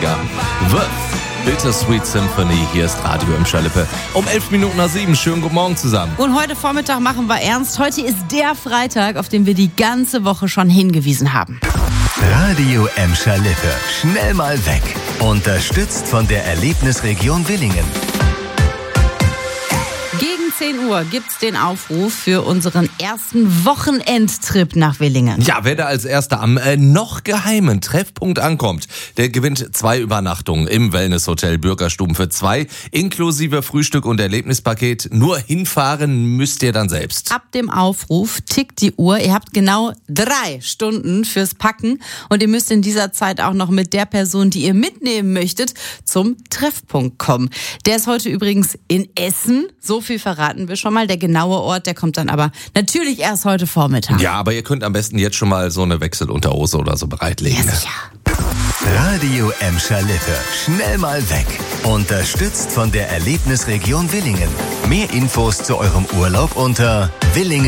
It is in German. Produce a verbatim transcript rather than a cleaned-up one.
neunziger. Worth, Bittersweet Symphony, hier ist Radio Emscher Lippe. Um elf Minuten nach sieben, schönen guten Morgen zusammen. Und heute Vormittag machen wir ernst. Heute ist der Freitag, auf den wir die ganze Woche schon hingewiesen haben. Radio Emscher Lippe, schnell mal weg. Unterstützt von der Erlebnisregion Willingen. Gegen zehn Uhr gibt's den Aufruf für unseren ersten Wochenendtrip nach Willingen. Ja, wer da als Erster am äh, noch geheimen Treffpunkt ankommt, der gewinnt zwei Übernachtungen im Wellnesshotel Bürgerstuben für zwei, inklusive Frühstück und Erlebnispaket. Nur hinfahren müsst ihr dann selbst. Ab dem Aufruf tickt die Uhr. Ihr habt genau drei Stunden fürs Packen und ihr müsst in dieser Zeit auch noch mit der Person, die ihr mitnehmen möchtet, zum Treffpunkt kommen. Der ist heute übrigens in Essen. So viel verraten wir schon mal. Der genaue Ort, der kommt dann aber natürlich erst heute Vormittag. Ja, aber ihr könnt am besten jetzt schon mal so eine Wechselunterhose oder so bereitlegen. Ja, sicher. Radio Emscher Lippe, schnell mal weg. Unterstützt von der Erlebnisregion Willingen. Mehr Infos zu eurem Urlaub unter Willingen.